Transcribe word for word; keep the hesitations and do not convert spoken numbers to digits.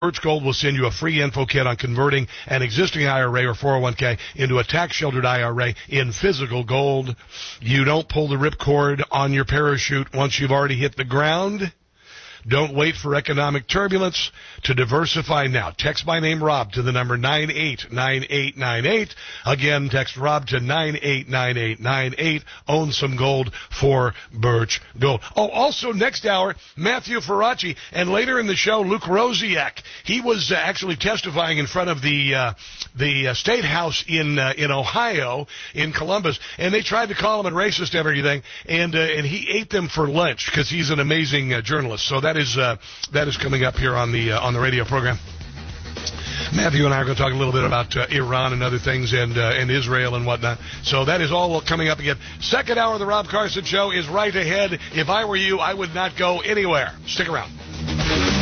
Birch Gold will send you a free info kit on converting an existing I R A or four oh one k into a tax-sheltered I R A in physical gold. You don't pull the ripcord on your parachute once you've already hit the ground. Don't wait for economic turbulence to diversify now. Text my name, Rob, to the number nine eight nine eight nine eight. Again, text Rob to nine eight nine eight nine eight. Own some gold for Birch Gold. Oh, also next hour, Matthew Ferracci, and later in the show, Luke Rosiak. He was uh, actually testifying in front of the uh, the uh, State House in uh, in Ohio, in Columbus, and they tried to call him a racist and everything, and uh, and he ate them for lunch because he's an amazing uh, journalist. So that is uh, that is coming up here on the uh, on the radio program. Matthew and I are going to talk a little bit about uh, Iran and other things, and uh, and Israel and whatnot. So that is all coming up again. Second hour of the Rob Carson Show is right ahead. If I were you, I would not go anywhere. Stick around.